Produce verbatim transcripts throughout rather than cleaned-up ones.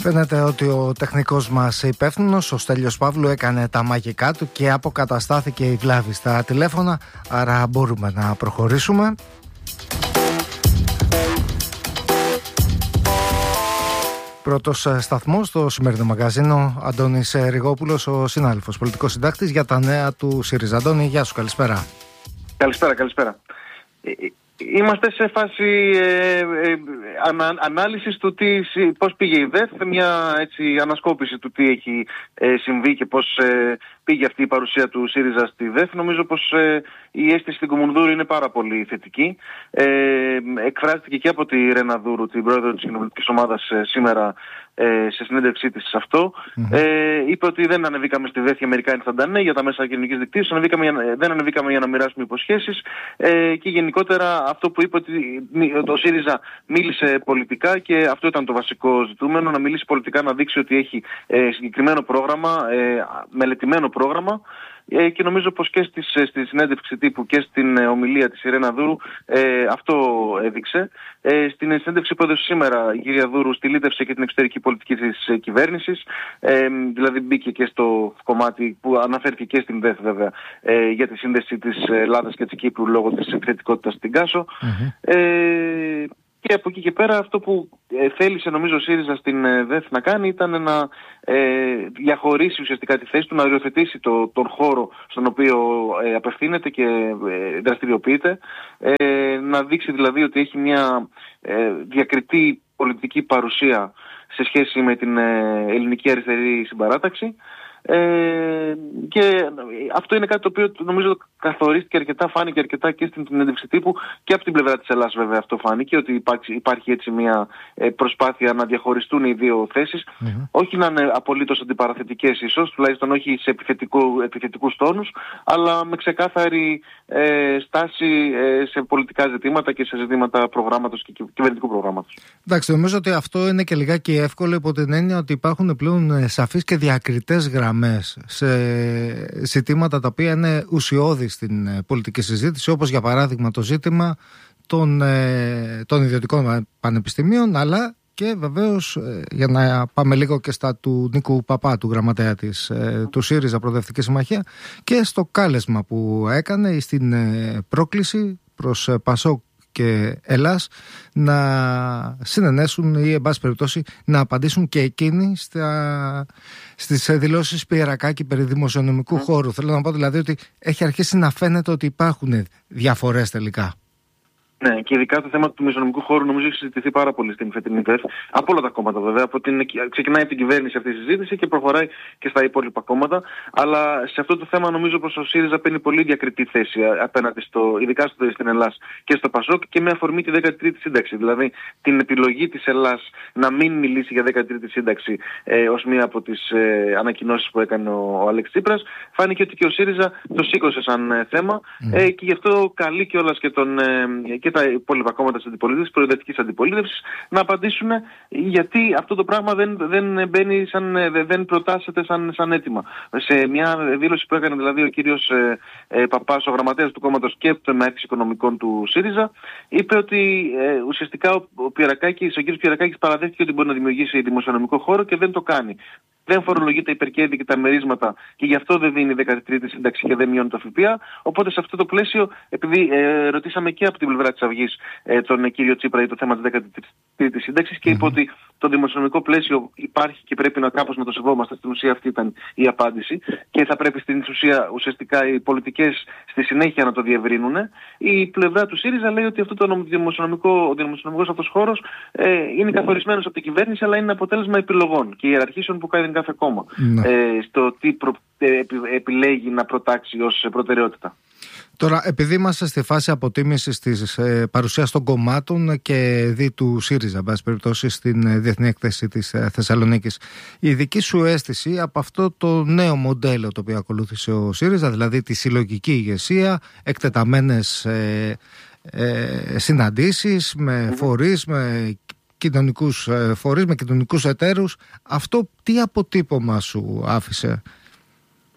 Φαίνεται ότι ο τεχνικός μας υπεύθυνος, ο Στέλιος Παύλου, έκανε τα μαγικά του και αποκαταστάθηκε η βλάβη στα τηλέφωνα, άρα μπορούμε να προχωρήσουμε. Πρώτος σταθμός στο σημερινό μαγαζίνο, Αντώνης Ριγόπουλος, ο συνάδελφος πολιτικός συντάκτης για τα νέα του ΣΥΡΙΖΑ. Αντώνη, γεια σου, καλησπέρα. Καλησπέρα, καλησπέρα. Είμαστε σε φάση ε, ε, ανα, ανάλυσης του τι, πώς πήγε η ΔΕΘ, μια έτσι, ανασκόπηση του τι έχει ε, συμβεί και πώς ε, πήγε αυτή η παρουσία του ΣΥΡΙΖΑ στη ΔΕΘ. Νομίζω πως ε, η αίσθηση στην Κομμουνδούρου είναι πάρα πολύ θετική. Ε, εκφράστηκε και από τη Ρένα Δούρου, την πρόεδρο της κοινοβουλευτικής ομάδας, ε, σήμερα ε, σε συνέντευξή της σε αυτό. Mm-hmm. Ε, είπε ότι δεν ανεβήκαμε στη ΔΕΘ για μερικά ενσταντανέ, για τα μέσα κοινωνικής δικτύωσης, δεν ανεβήκαμε για να μοιράσουμε υποσχέσεις ε, και γενικότερα αυτό που είπε ότι το ΣΥΡΙΖΑ μίλησε πολιτικά και αυτό ήταν το βασικό ζητούμενο, να μιλήσει πολιτικά, να δείξει ότι έχει ε, συγκεκριμένο πρόγραμμα, ε, μελετημένο πρόγραμμα. Ε, και νομίζω πως και στις, στη συνέντευξη τύπου και στην ε, ομιλία της Ιρένα Δούρου ε, αυτό έδειξε. Ε, στην συνέντευξη που έδωσε σήμερα η κυρία Δούρου στυλίτευσε και την εξωτερική πολιτική της ε, κυβέρνησης, ε, δηλαδή μπήκε και στο κομμάτι που αναφέρθηκε και στην ΔΕΘ βέβαια ε, για τη σύνδεση της Ελλάδας και της Κύπρου λόγω της επιθετικότητας στην Κάσο. Mm-hmm. Ε, Και από εκεί και πέρα αυτό που ε, θέλησε νομίζω ο ΣΥΡΙΖΑ στην ε, ΔΕΘ να κάνει ήταν να ε, διαχωρίσει ουσιαστικά τη θέση του, να οριοθετήσει το, τον χώρο στον οποίο ε, απευθύνεται και ε, δραστηριοποιείται, ε, να δείξει δηλαδή ότι έχει μια ε, διακριτή πολιτική παρουσία σε σχέση με την ε, ελληνική αριστερή συμπαράταξη. Ε, και αυτό είναι κάτι το οποίο νομίζω καθορίστηκε αρκετά, φάνηκε αρκετά και στην συνέντευξη τύπου και από την πλευρά της Ελλάδας βέβαια αυτό φάνηκε, ότι υπάρχει, υπάρχει έτσι μια προσπάθεια να διαχωριστούν οι δύο θέσεις, mm-hmm. όχι να είναι απολύτως αντιπαραθετικές ίσως, τουλάχιστον όχι σε επιθετικού, επιθετικούς τόνους, αλλά με ξεκάθαρη ε, στάση ε, σε πολιτικά ζητήματα και σε ζητήματα προγράμματος και κυβερνητικού προγράμματος. Εντάξει, νομίζω ότι αυτό είναι και λιγάκι εύκολο υπό την έννοια ότι υπάρχουν πλέον σαφείς και διακριτές γραμμές σε ζητήματα τα οποία είναι ουσιώδη στην πολιτική συζήτηση, όπως για παράδειγμα το ζήτημα των, των ιδιωτικών πανεπιστημίων, αλλά και βεβαίως, για να πάμε λίγο και στα του Νίκου Παπά, του γραμματέα της, του ΣΥΡΙΖΑ Προοδευτική Συμμαχία, και στο κάλεσμα που έκανε στην πρόκληση προς Πασόκ και Ελλάς να συνενέσουν ή εν πάση περιπτώσει να απαντήσουν και εκείνοι στα, στις δηλώσεις Πιερακάκη περί δημοσιονομικού mm. χώρου. Θέλω να πω δηλαδή ότι έχει αρχίσει να φαίνεται ότι υπάρχουν διαφορές τελικά. Ναι, και ειδικά το θέμα του δημοσιονομικού χώρου νομίζω έχει συζητηθεί πάρα πολύ στην φετινή ΔΕΘ. Από όλα τα κόμματα βέβαια. Από την, ξεκινάει από την κυβέρνηση αυτή η συζήτηση και προχωράει και στα υπόλοιπα κόμματα. Αλλά σε αυτό το θέμα νομίζω πως ο ΣΥΡΙΖΑ παίρνει πολύ διακριτή θέση απέναντι στο, ειδικά στο, στην Ελλάδα και στο ΠΑΣΟΚ και με αφορμή τη δέκατη τρίτη σύνταξη. Δηλαδή την επιλογή της Ελλάδας να μην μιλήσει για δέκατη τρίτη σύνταξη ε, ως μία από τις ε, ανακοινώσεις που έκανε ο, ο Αλέξης Τσίπρας. Φάνηκε ότι και ο ΣΥΡΙΖΑ το σήκωσε σαν ε, θέμα mm. ε, και γι' αυτό καλεί κιόλας και τον. Ε, και τα υπόλοιπα κόμματα της αντιπολίτευσης, προοδευτικής αντιπολίτευσης, να απαντήσουν γιατί αυτό το πράγμα δεν, δεν μπαίνει σαν, δεν προτάσσεται σαν, σαν αίτημα. Σε μια δήλωση που έκανε δηλαδή ο κύριος ε, ε, Παπάς, ο γραμματέας του κόμματος και των Μαέκτης Οικονομικών του ΣΥΡΙΖΑ, είπε ότι ε, ουσιαστικά ο, ο, Πιερακάκης, ο κύριος Πιερακάκης παραδέχτηκε ότι μπορεί να δημιουργήσει δημοσιονομικό χώρο και δεν το κάνει. Δεν φορολογεί τα υπερκέρδη και τα μερίσματα και γι' αυτό δεν δίνει δέκατη τρίτη σύνταξη και δεν μειώνει το ΦΠΑ. Οπότε σε αυτό το πλαίσιο, επειδή ε, ρωτήσαμε και από την πλευρά της Αυγής ε, τον κύριο Τσίπρα για το θέμα της δέκατη τρίτης σύνταξης και είπε ότι το δημοσιονομικό πλαίσιο υπάρχει και πρέπει να κάπως να το σεβόμαστε. Στην ουσία αυτή ήταν η απάντηση και θα πρέπει στην ουσία ουσιαστικά οι πολιτικές στη συνέχεια να το διευρύνουν. Η πλευρά του ΣΥΡΙΖΑ λέει ότι αυτό το δημοσιονομικό, ο δημοσιονομικός αυτός χώρος ε, είναι καθορισμένος από την κυβέρνηση, αλλά είναι αποτέλεσμα επιλογών και ιεραρχήσεων που κάνει κάθε κόμμα ε, στο τι προ, ε, επιλέγει να προτάξει ως προτεραιότητα. Τώρα, επειδή είμαστε στη φάση αποτίμησης της ε, παρουσίας των κομμάτων και δι του ΣΥΡΙΖΑ, εν πάση περιπτώσει, στην ε, Διεθνή Έκθεση της ε, Θεσσαλονίκης, η δική σου αίσθηση από αυτό το νέο μοντέλο το οποίο ακολούθησε ο ΣΥΡΙΖΑ, δηλαδή τη συλλογική ηγεσία, εκτεταμένες ε, ε, συναντήσεις με φορείς, με κοινωνικούς φορείς, με κοινωνικούς εταίρους, αυτό τι αποτύπωμα σου άφησε?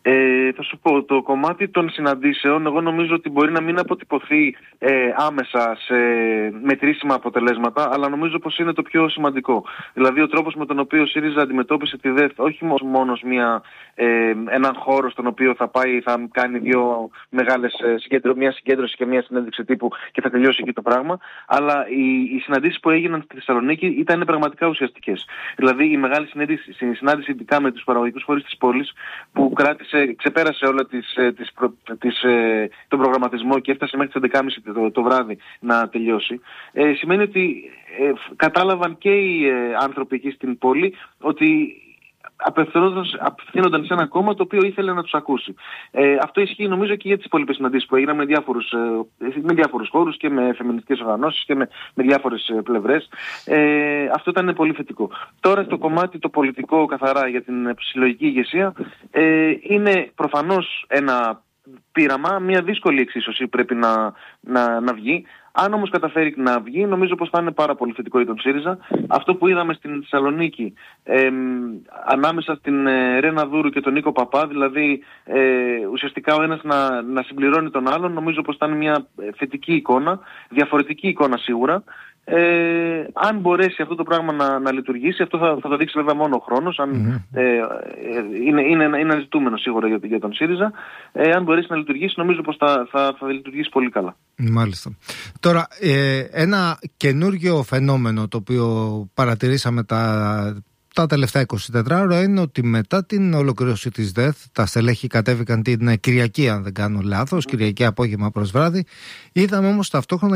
Ε, θα σου πω, το κομμάτι των συναντήσεων εγώ νομίζω ότι μπορεί να μην αποτυπωθεί ε, άμεσα σε μετρήσιμα αποτελέσματα, αλλά νομίζω πως είναι το πιο σημαντικό. Δηλαδή ο τρόπος με τον οποίο ο ΣΥΡΙΖΑ αντιμετώπισε τη ΔΕΘ όχι μόνο μια, ε, έναν χώρο στον οποίο θα πάει, θα κάνει δύο μεγάλες ε, συγκέντρο, μια συγκέντρωση και μια συνέντευξη τύπου και θα τελειώσει εκεί το πράγμα, αλλά οι, οι συναντήσεις που έγιναν στη Θεσσαλονίκη ήταν πραγματικά ουσιαστικές. Δηλαδή η μεγάλη συνάντηση, συνάντηση ειδικά με τους παραγωγικούς φορείς της πόλης που κράτησε ξεπέρασε όλα τις, τις, τις, τον προγραμματισμό και έφτασε μέχρι τις έντεκα και μισή το, το βράδυ να τελειώσει. Ε, σημαίνει ότι ε, κατάλαβαν και οι ε, άνθρωποι εκεί στην πόλη ότι απευθύνονταν σε ένα κόμμα το οποίο ήθελε να τους ακούσει. Ε, αυτό ισχύει νομίζω και για τις υπόλοιπες συναντήσεις που έγιναν με διάφορους, ε, με διάφορους χώρους και με φεμινιστικές οργανώσεις και με, με διάφορες ε, πλευρές. Ε, αυτό ήταν πολύ θετικό. Τώρα στο κομμάτι το πολιτικό καθαρά για την συλλογική ηγεσία ε, είναι προφανώς ένα πείραμα, μια δύσκολη εξίσωση πρέπει να, να, να βγει. Αν όμως καταφέρει να βγει, νομίζω πως θα είναι πάρα πολύ θετικό για τον ΣΥΡΙΖΑ. Αυτό που είδαμε στην Θεσσαλονίκη ε, ανάμεσα στην ε, Ρένα Δούρου και τον Νίκο Παπά, δηλαδή ε, ουσιαστικά ο ένας να, να συμπληρώνει τον άλλον, νομίζω πως θα είναι μια θετική εικόνα, διαφορετική εικόνα σίγουρα. Ε, αν μπορέσει αυτό το πράγμα να, να λειτουργήσει, αυτό θα, θα το δείξει βέβαια μόνο ο χρόνος, αν, mm-hmm. ε, ε, είναι, είναι, είναι ένα ζητούμενο σίγουρα για, για τον ΣΥΡΙΖΑ. Ε, αν μπορέσει να λειτουργήσει, νομίζω πως θα, θα, θα λειτουργήσει πολύ καλά. Μάλιστα. Τώρα, ε, ένα καινούργιο φαινόμενο το οποίο παρατηρήσαμε τα, τα τελευταία είκοσι τέσσερις ώρα είναι ότι μετά την ολοκλήρωση της ΔΕΘ, τα στελέχη κατέβηκαν την Κυριακή, αν δεν κάνω λάθος, mm-hmm. Κυριακή απόγευμα προς βράδυ. Είδαμε όμως ταυτόχρονα